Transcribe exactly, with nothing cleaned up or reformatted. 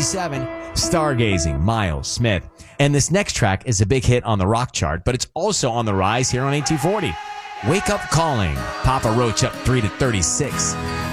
fifty-seven, Stargazing, Miles Smith. And this next track is a big hit on the rock chart, but it's also on the rise here on eighteen forty. Wake Up Calling, Papa Roach up three to thirty-six.